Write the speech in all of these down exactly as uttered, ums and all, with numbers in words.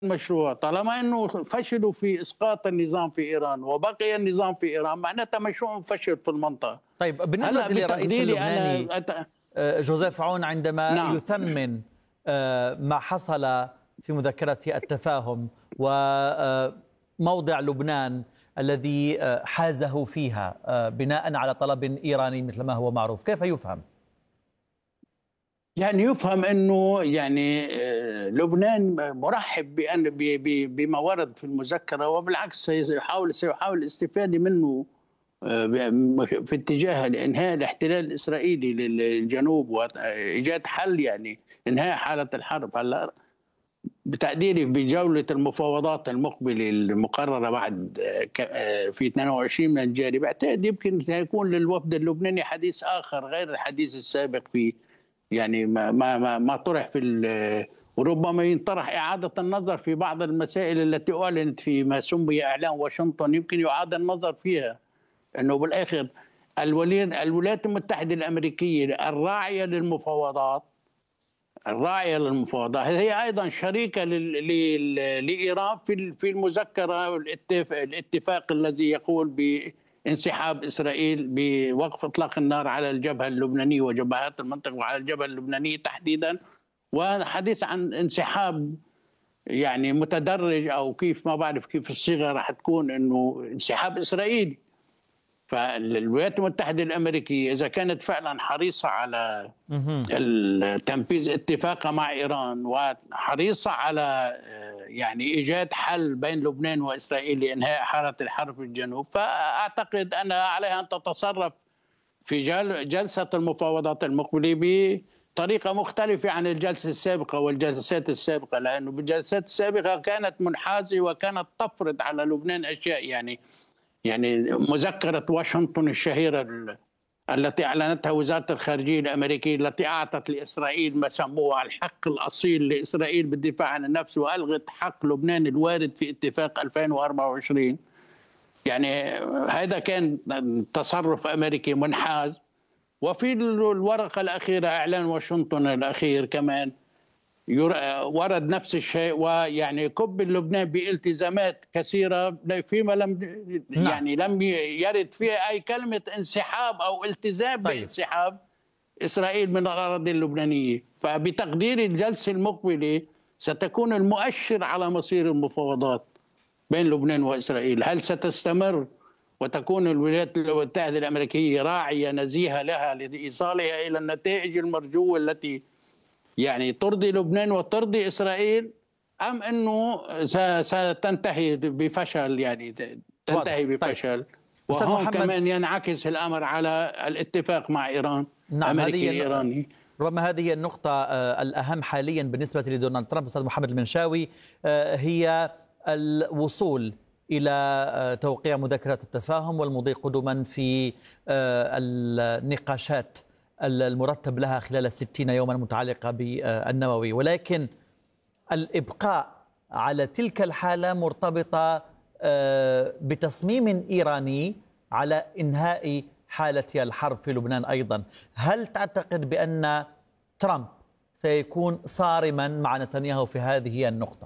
المشروع طالما انه فشلوا في اسقاط النظام في ايران وبقي النظام في ايران معناتها مشروع فشل في المنطقه. طيب بالنسبة هلا للرئيس بتقديري اللبناني انا أت... آه، جوزيف عون عندما نعم. يثمن آه، ما حصل في مذكرة التفاهم وموضع لبنان الذي آه، حازه فيها آه، بناء على طلب إيراني مثل ما هو معروف، كيف يفهم؟ يعني يفهم انه يعني آه، لبنان مرحب بان ب- ب- بما ورد في المذكره، وبالعكس سيحاول سيحاول الاستفاده منه آه، ب- في اتجاه انهاء الاحتلال الاسرائيلي للجنوب وايجاد حل، يعني انهاء حاله الحرب. هلا بتقديري بجولة المفاوضات المقبلة المقررة بعد آه، ك- آه، في اثنين وعشرين من الجاري، بعتقد يمكن سيكون للوفد اللبناني حديث آخر غير الحديث السابق في، يعني ما ما ما, ما طرح في ال- وربما ينطرح إعادة النظر في بعض المسائل التي أعلنت في ما سمي إعلان واشنطن، يمكن يعاد النظر فيها. أنه بالآخر الولي- الولايات المتحدة الأمريكية الراعية للمفاوضات، الراعية للمفاوضات، هي أيضا شريكة لل- لل- لإيران في في المذكرة والاتفاق الاتفاق الذي يقول بانسحاب إسرائيل بوقف إطلاق النار على الجبهة اللبنانية وجبهات المنطقة وعلى الجبهة اللبنانية تحديدا، وحديث عن انسحاب يعني متدرج، أو كيف ما بعرف كيف الصيغة راح تكون، إنه انسحاب إسرائيلي. فالولايات المتحدة الأمريكية إذا كانت فعلا حريصة على مهم. تنفيذ اتفاقها مع إيران وحريصة على آه، يعني إيجاد حل بين لبنان وإسرائيل لإنهاء حالة الحرب في الجنوب، فأعتقد أن عليها أن تتصرف في جل- جلسة المفاوضات المقبلة بطريقة مختلفة عن الجلسة السابقة والجلسات السابقة، لأنه بالجلسات السابقة كانت منحازة وكانت تفرض على لبنان أشياء، يعني يعني مذكرة واشنطن الشهيرة التي أعلنتها وزارة الخارجية الأمريكية، التي أعطت لإسرائيل ما سموه الحق الأصيل لإسرائيل بالدفاع عن النفس، وألغت حق لبنان الوارد في اتفاق ألفين وأربعة وعشرين. يعني هذا كان تصرف أمريكي منحاز. وفي الورقة الأخيرة إعلان واشنطن الأخير كمان ورد نفس الشيء، ويعني كب لبنان بالتزامات كثيره فيما لم نعم. يعني لم يرد فيها اي كلمه انسحاب او التزام طيب بانسحاب اسرائيل من الاراضي اللبنانيه. فبتقدير الجلسه المقبله ستكون المؤشر على مصير المفاوضات بين لبنان واسرائيل، هل ستستمر وتكون الولايات المتحده الامريكيه راعيه نزيهه لها لايصالها الى النتائج المرجوه التي يعني ترضي لبنان وترضي إسرائيل، أم أنه ستنتهي بفشل، يعني واضح. تنتهي طيب بفشل. أستاذ وهون محمد، كمان ينعكس الأمر على الاتفاق مع إيران، نعم، أمريكي هذه إيراني. ربما هذه النقطة آه، الأهم حاليا بالنسبة لدونالد ترامب. أستاذ محمد المنشاوي، آه، هي الوصول إلى آه، توقيع مذكرة التفاهم والمضي قدما في آه، النقاشات المرتب لها خلال الستين يوما المتعلقة بالنووي، ولكن الإبقاء على تلك الحالة مرتبطة آه، بتصميم إيراني على إنهاء حالة الحرب في لبنان أيضا. هل تعتقد بأن ترامب سيكون صارما مع نتنياهو في هذه النقطة؟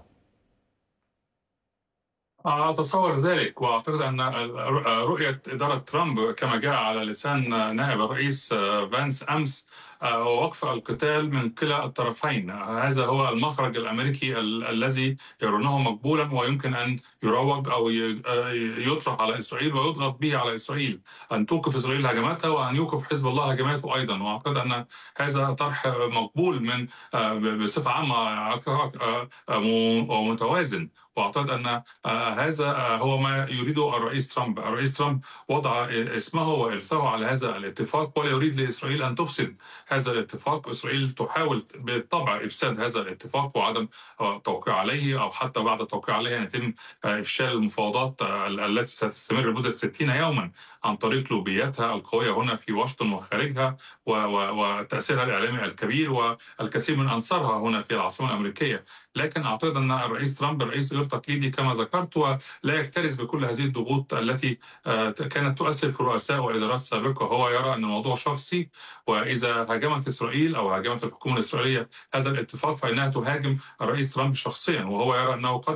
أتصور ذلك، وأعتقد أن رؤية إدارة ترامب كما جاء على لسان نائب الرئيس فانس أمس وقف القتال من كلا الطرفين. هذا هو المخرج الأمريكي ال الذي يرونه مقبولا ويمكن أن يروج أو يطرح على إسرائيل ويضغط به على إسرائيل أن توقف إسرائيل هجماتها وأن يوقف حزب الله هجماته أيضا. وأعتقد أن هذا طرح مقبول من بصفة عامة ومتوازن، واعتقد ان هذا هو ما يريده الرئيس ترامب. الرئيس ترامب وضع اسمه وارثه على هذا الاتفاق، ولا يريد لاسرائيل ان تفسد هذا الاتفاق. اسرائيل تحاول بالطبع افساد هذا الاتفاق وعدم التوقيع عليه، او حتى بعد التوقيع عليه ان يتم افشال المفاوضات التي ستستمر لمده ستين يوما عن طريق لوبياتها القويه هنا في واشنطن وخارجها وتاثيرها الاعلامي الكبير والكثير من انصارها هنا في العاصمه الامريكيه. لكن أعتقد أن الرئيس ترامب رئيس غير تقليدي كما ذكرت، ولا يكترث بكل هذه الضغوط التي كانت تؤثر في رؤساء وإدارات سابقة. هو يرى أن الموضوع شخصي، وإذا هاجمت إسرائيل أو هاجمت الحكومة الإسرائيلية هذا الاتفاق فإنها تهاجم الرئيس ترامب شخصيا، وهو يرى أنه قد